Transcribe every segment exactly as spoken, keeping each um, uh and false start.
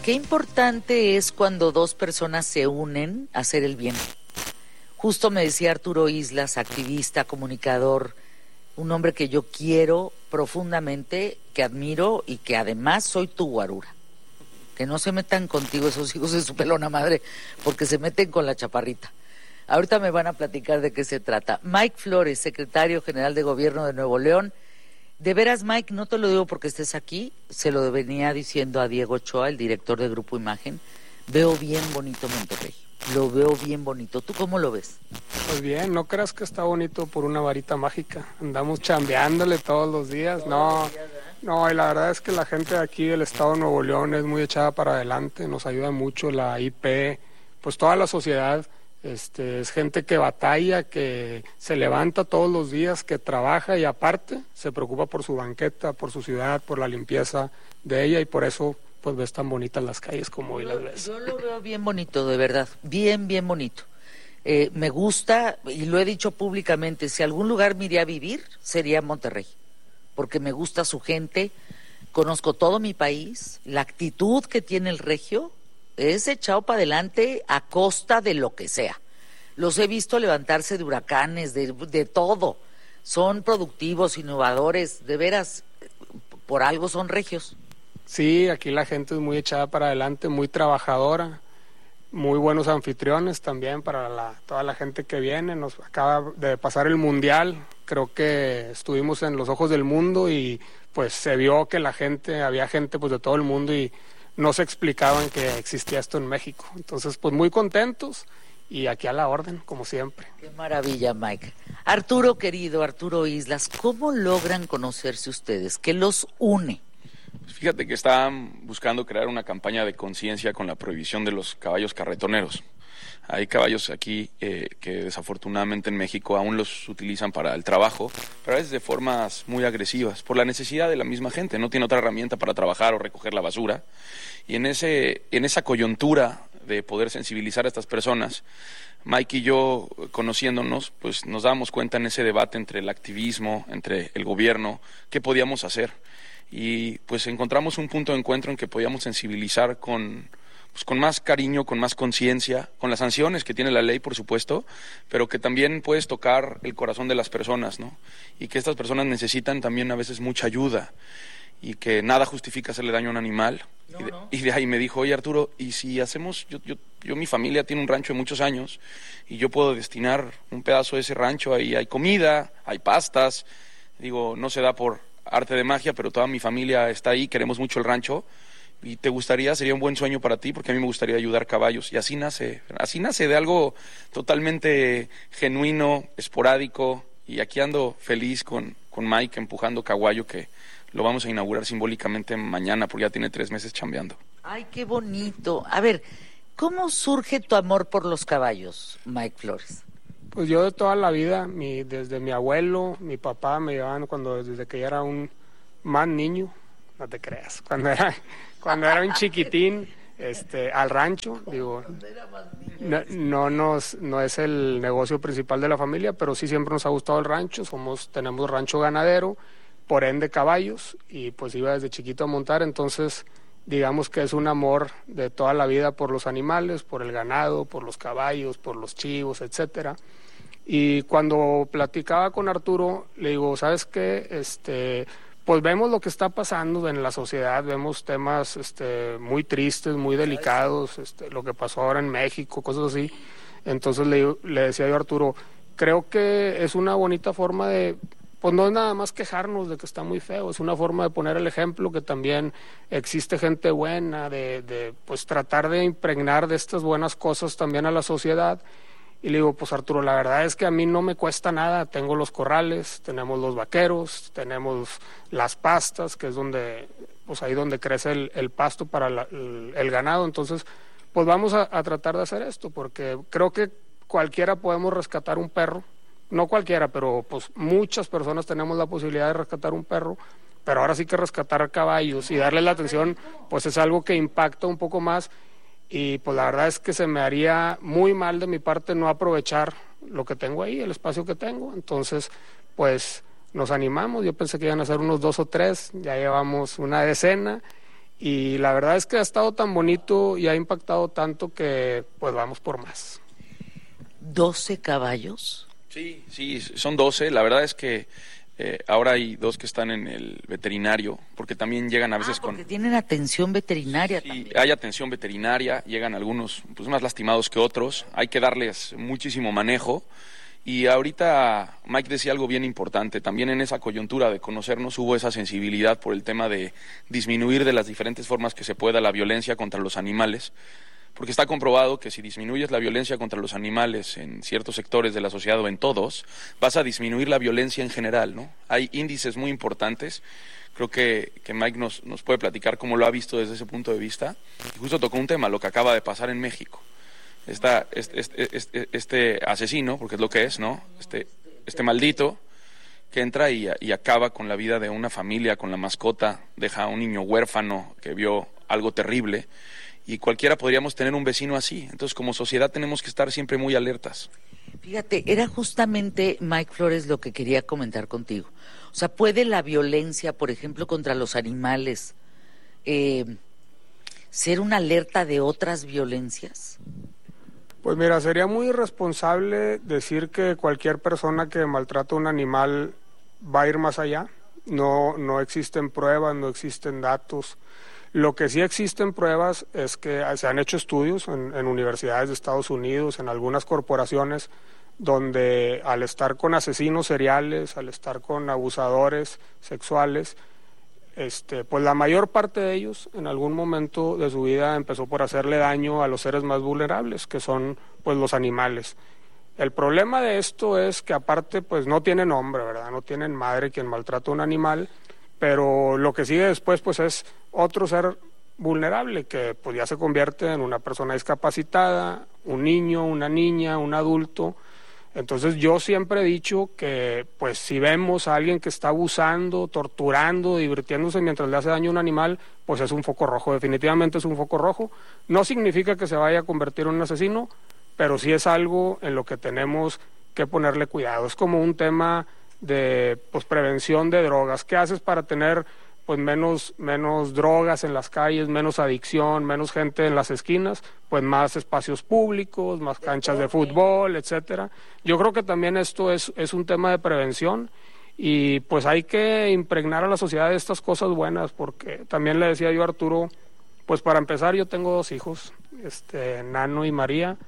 qué importante es cuando dos personas se unen a hacer el bien. Justo me decía Arturo Islas, activista, comunicador, un hombre que yo quiero profundamente, que admiro y que además soy tu guarura. Que no se metan contigo esos hijos de su pelona madre, porque se meten con la chaparrita. Ahorita me van a platicar de qué se trata. Mike Flores, secretario general de Gobierno de Nuevo León. De veras, Mike, no te lo digo porque estés aquí, se lo venía diciendo a Diego Ochoa, el director de Grupo Imagen. Veo bien bonito Monterrey, lo veo bien bonito. ¿Tú cómo lo ves? Pues bien, no creas que está bonito por una varita mágica. Andamos chambeándole todos los días. No, no, y la verdad es que la gente de aquí del estado de Nuevo León es muy echada para adelante, nos ayuda mucho la I P, pues toda la sociedad. Este, es gente que batalla, que se levanta todos los días, que trabaja y aparte se preocupa por su banqueta, por su ciudad, por la limpieza de ella y por eso pues ves tan bonitas las calles como hoy las ves. Yo lo veo bien bonito, de verdad, bien, bien bonito. Eh, me gusta, y lo he dicho públicamente, si algún lugar me iría a vivir, sería Monterrey, porque me gusta su gente, conozco todo mi país, la actitud que tiene el regio, es echado para adelante a costa de lo que sea. Los he visto levantarse de huracanes, de, de todo. Son productivos, innovadores, de veras, por algo son regios. Sí, aquí la gente es muy echada para adelante, muy trabajadora, muy buenos anfitriones también para la, toda la gente que viene. Nos acaba de pasar el Mundial, creo que estuvimos en los ojos del mundo y pues se vio que la gente, había gente pues de todo el mundo y no se explicaban que existía esto en México. Entonces, pues muy contentos y aquí a la orden, como siempre. Qué maravilla, Mike. Arturo, querido, Arturo Islas, ¿cómo logran conocerse ustedes? ¿Qué los une? Fíjate que están buscando crear una campaña de conciencia con la prohibición de los caballos carretoneros. Hay caballos aquí eh, que desafortunadamente en México aún los utilizan para el trabajo, pero a veces de formas muy agresivas, por la necesidad de la misma gente. No tiene otra herramienta para trabajar o recoger la basura. Y en, ese, en esa coyuntura de poder sensibilizar a estas personas, Mike y yo, conociéndonos, pues nos dábamos cuenta en ese debate entre el activismo, entre el gobierno, qué podíamos hacer. Y pues encontramos un punto de encuentro en que podíamos sensibilizar con... Pues con más cariño, con más conciencia, con las sanciones que tiene la ley, por supuesto, pero que también puedes tocar el corazón de las personas, ¿no? Y que estas personas necesitan también a veces mucha ayuda y que nada justifica hacerle daño a un animal. No, y, de, no. y de ahí me dijo, oye Arturo, ¿y si hacemos, yo, yo, yo mi familia tiene un rancho de muchos años y yo puedo destinar un pedazo de ese rancho, ahí hay comida, hay pastas, digo, no se da por arte de magia, pero toda mi familia está ahí, queremos mucho el rancho. Y te gustaría, sería un buen sueño para ti, porque a mí me gustaría ayudar caballos. Y así nace, así nace de algo totalmente genuino, esporádico. Y aquí ando feliz con, con Mike empujando Caguayo, que lo vamos a inaugurar simbólicamente mañana, porque ya tiene tres meses chambeando. Ay, qué bonito. A ver, ¿cómo surge tu amor por los caballos, Mike Flores? Pues yo de toda la vida, mi, desde mi abuelo, mi papá me llevaban cuando desde que ya era un más niño, no te creas, cuando era... Cuando era un chiquitín, este, al rancho, digo, no, no nos, no es el negocio principal de la familia, pero sí siempre nos ha gustado el rancho, somos, tenemos rancho ganadero, por ende caballos, y pues iba desde chiquito a montar, entonces digamos que es un amor de toda la vida por los animales, por el ganado, por los caballos, por los chivos, etcétera. Y cuando platicaba con Arturo, le digo, ¿sabes qué? Este... Pues vemos lo que está pasando en la sociedad, vemos temas este, muy tristes, muy delicados, este, lo que pasó ahora en México, cosas así. Entonces le, le decía yo a Arturo, creo que es una bonita forma de, pues no es nada más quejarnos de que está muy feo, es una forma de poner el ejemplo que también existe gente buena, de, de pues tratar de impregnar de estas buenas cosas también a la sociedad. Y le digo, pues Arturo, la verdad es que a mí no me cuesta nada, tengo los corrales, tenemos los vaqueros, tenemos las pastas, que es donde, pues ahí donde crece el, el pasto para la, el, el ganado, entonces, pues vamos a, a tratar de hacer esto, porque creo que cualquiera podemos rescatar un perro, no cualquiera, pero pues muchas personas tenemos la posibilidad de rescatar un perro, pero ahora sí que rescatar caballos y darle la atención, pues es algo que impacta un poco más. Y pues la verdad es que se me haría muy mal de mi parte no aprovechar lo que tengo ahí, el espacio que tengo. Entonces, pues nos animamos, yo pensé que iban a ser unos dos o tres, ya llevamos una decena y la verdad es que ha estado tan bonito y ha impactado tanto que pues vamos por más. ¿doce caballos? Sí, sí, son doce. La verdad es que eh, ahora hay dos que están en el veterinario, porque también llegan a veces ah, porque con... tienen atención veterinaria Sí, también. hay atención veterinaria, llegan algunos pues más lastimados que otros, hay que darles muchísimo manejo. Y ahorita Mike decía algo bien importante, también en esa coyuntura de conocernos hubo esa sensibilidad por el tema de disminuir de las diferentes formas que se pueda la violencia contra los animales, porque está comprobado que si disminuyes la violencia contra los animales en ciertos sectores de la sociedad o en todos, vas a disminuir la violencia en general, ¿no? Hay índices muy importantes, creo que, que Mike nos, nos puede platicar cómo lo ha visto desde ese punto de vista, y justo tocó un tema, lo que acaba de pasar en México. Esta, este, este, este, este asesino, porque es lo que es, ¿no? Este, este maldito que entra y, y acaba con la vida de una familia, con la mascota, deja a un niño huérfano que vio algo terrible, y cualquiera podríamos tener un vecino así. Entonces, como sociedad tenemos que estar siempre muy alertas. Fíjate, era justamente, Mike Flores, lo que quería comentar contigo. O sea, ¿puede la violencia, por ejemplo, contra los animales, eh, ser una alerta de otras violencias? Pues mira, sería muy irresponsable decir que cualquier persona que maltrata a un animal va a ir más allá. No, no existen pruebas, no existen datos. Lo que sí existen pruebas es que se han hecho estudios en, en universidades de Estados Unidos, en algunas corporaciones, donde al estar con asesinos seriales, al estar con abusadores sexuales, Este, pues la mayor parte de ellos en algún momento de su vida empezó por hacerle daño a los seres más vulnerables, que son pues los animales. El problema de esto es que aparte pues no tienen nombre, ¿verdad? No tienen madre quien maltrata a un animal, pero lo que sigue después pues es otro ser vulnerable que pues ya se convierte en una persona discapacitada, un niño, una niña, un adulto. Entonces yo siempre he dicho que pues si vemos a alguien que está abusando, torturando, divirtiéndose mientras le hace daño a un animal, pues es un foco rojo, definitivamente es un foco rojo. No significa que se vaya a convertir en un asesino, pero sí es algo en lo que tenemos que ponerle cuidado. Es como un tema de pues prevención de drogas. ¿Qué haces para tener pues menos, menos drogas en las calles, menos adicción, menos gente en las esquinas? Pues más espacios públicos, más canchas de fútbol, etcétera. Yo creo que también esto es, es un tema de prevención y pues hay que impregnar a la sociedad de estas cosas buenas, porque también le decía yo a Arturo, pues para empezar yo tengo dos hijos, este Nano y María,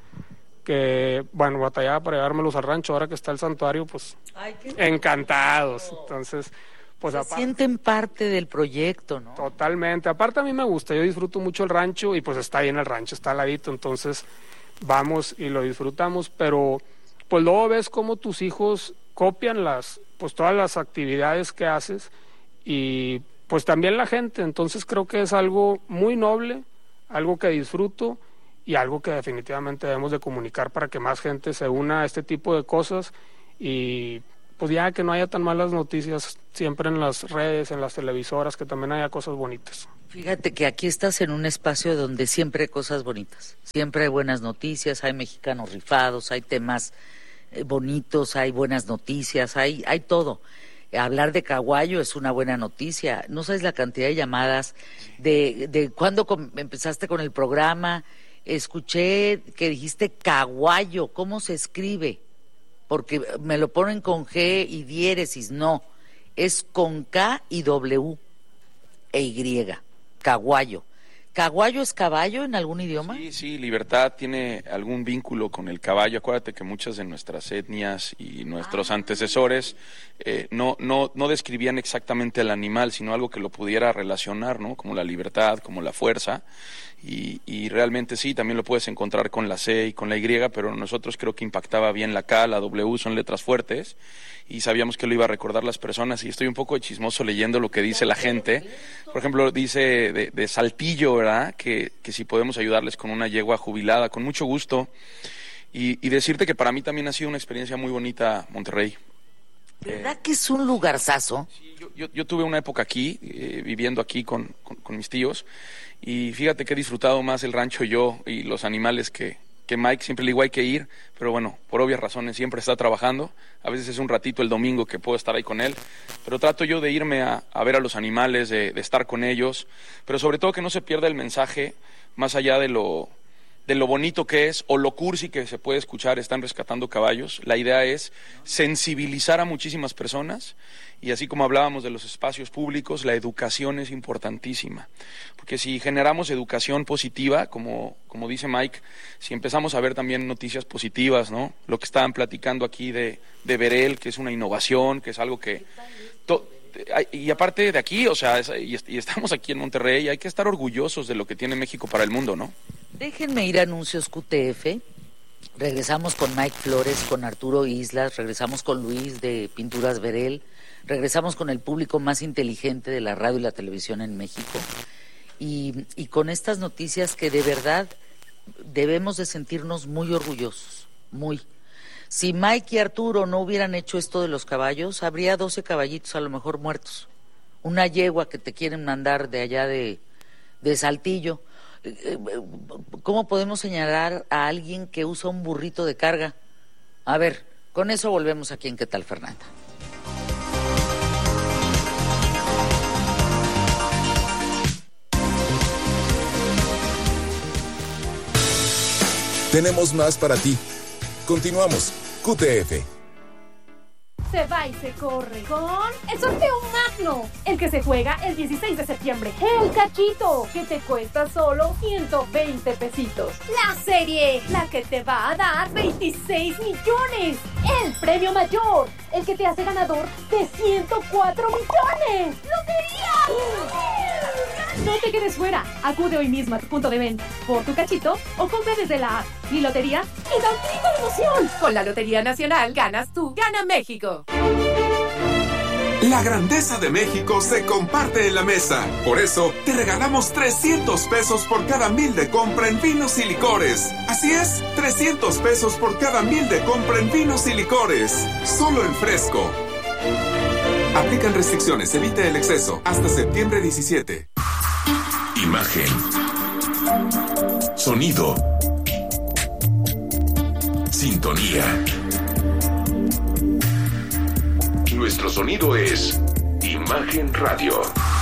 que bueno, batallaba para llevármelos al rancho, ahora que está el santuario, pues Ay, encantados, entonces... Pues se aparte, sienten parte del proyecto, ¿no? Totalmente, aparte a mí me gusta, yo disfruto mucho el rancho y pues está ahí en el rancho, está al ladito, entonces vamos y lo disfrutamos, pero pues luego ves cómo tus hijos copian las, pues todas las actividades que haces y pues también la gente, entonces creo que es algo muy noble, algo que disfruto y algo que definitivamente debemos de comunicar para que más gente se una a este tipo de cosas y pues ya que no haya tan malas noticias siempre en las redes, en las televisoras, que también haya cosas bonitas. Fíjate que aquí estás en un espacio donde siempre hay cosas bonitas, siempre hay buenas noticias, hay mexicanos rifados, hay temas eh, bonitos, hay buenas noticias, hay, hay todo. Hablar de Caguayo es una buena noticia. No sabes la cantidad de llamadas de, de cuando com- empezaste con el programa. Escuché que dijiste Caguayo, ¿cómo se escribe? Porque me lo ponen con G y diéresis, no, es con K y W e Y, Caguayo. ¿Caguayo es caballo en algún idioma? Sí, sí, libertad tiene algún vínculo con el caballo. Acuérdate que muchas de nuestras etnias y nuestros ah. antecesores eh, no, no, no describían exactamente al animal, sino algo que lo pudiera relacionar, ¿no? Como la libertad, como la fuerza. Y, y realmente sí, también lo puedes encontrar con la C y con la Y, pero nosotros creo que impactaba bien la K, la W, son letras fuertes y sabíamos que lo iba a recordar las personas y estoy un poco chismoso leyendo lo que dice la gente. Por ejemplo, dice de, de Saltillo, ¿verdad? Que, que si podemos ayudarles con una yegua jubilada, con mucho gusto. Y, y decirte que para mí también ha sido una experiencia muy bonita Monterrey. ¿Verdad eh, que es un lugarzazo? Sí, yo, yo, yo tuve una época aquí, eh, viviendo aquí con, con, con mis tíos. Y fíjate que he disfrutado más el rancho yo y los animales que, que Mike siempre le digo hay que ir, pero bueno, por obvias razones siempre está trabajando. A veces es un ratito el domingo que puedo estar ahí con él, pero trato yo de irme a, a ver a los animales, de, de estar con ellos, pero sobre todo que no se pierda el mensaje más allá de lo, de lo bonito que es o lo cursi que se puede escuchar. Están rescatando caballos. La idea es sensibilizar a muchísimas personas. Y así como hablábamos de los espacios públicos, la educación es importantísima. Porque si generamos educación positiva, como, como dice Mike, si empezamos a ver también noticias positivas, ¿no? Lo que estaban platicando aquí de, de Verel, que es una innovación, que es algo que... To, y aparte de aquí, o sea, es, y, y estamos aquí en Monterrey, y hay que estar orgullosos de lo que tiene México para el mundo, ¿no? Déjenme ir a anuncios Q T F. Regresamos con Mike Flores, con Arturo Islas, regresamos con Luis de Pinturas Verel. Regresamos con el público más inteligente de la radio y la televisión en México y, y con estas noticias que de verdad debemos de sentirnos muy orgullosos, muy. Si Mike y Arturo no hubieran hecho esto de los caballos, habría doce caballitos a lo mejor muertos. Una yegua que te quieren mandar de allá de, de Saltillo. ¿Cómo podemos señalar a alguien que usa un burrito de carga? A ver, con eso volvemos aquí en ¿Qué tal, Fernanda? Tenemos más para ti. Continuamos. Q T F. Se va y se corre con el sorteo magno, el que se juega el dieciséis de septiembre. El cachito, que te cuesta solo ciento veinte pesitos. La serie, la que te va a dar veintiséis millones. El premio mayor, el que te hace ganador de ciento cuatro millones. ¡Lotería! No te quedes fuera. Acude hoy mismo a tu punto de venta por tu cachito o compra desde la app Mi Lotería y da un grito de emoción. Con la Lotería Nacional ganas tú, gana México. La grandeza de México se comparte en la mesa. Por eso, te regalamos trescientos pesos por cada mil de compra en vinos y licores. Así es, trescientos pesos por cada mil de compra en vinos y licores. Solo en Fresco. Aplican restricciones, evite el exceso. Hasta septiembre diecisiete. Imagen. Sonido. Sintonía. Nuestro sonido es Imagen Radio.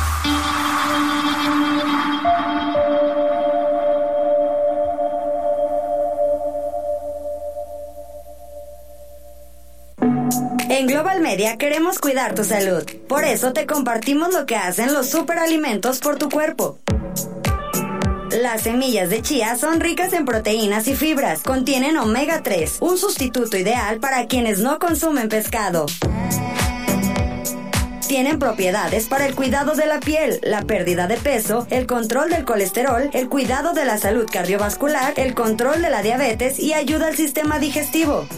En Global Media queremos cuidar tu salud. Por eso te compartimos lo que hacen los superalimentos por tu cuerpo. Las semillas de chía son ricas en proteínas y fibras. Contienen omega tres, un sustituto ideal para quienes no consumen pescado. Tienen propiedades para el cuidado de la piel, la pérdida de peso, el control del colesterol, el cuidado de la salud cardiovascular, el control de la diabetes y ayuda al sistema digestivo.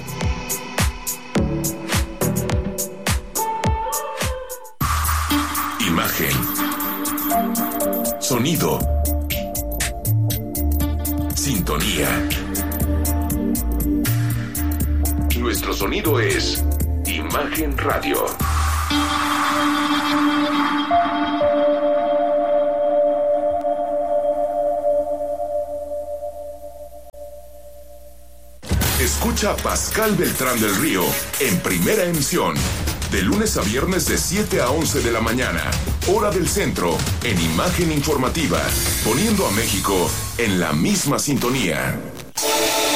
Imagen. Sonido. Sintonía. Nuestro sonido es Imagen Radio. Escucha a Pascal Beltrán del Río en Primera Emisión, de lunes a viernes de siete a once de la mañana, hora del centro, en Imagen Informativa, poniendo a México en la misma sintonía.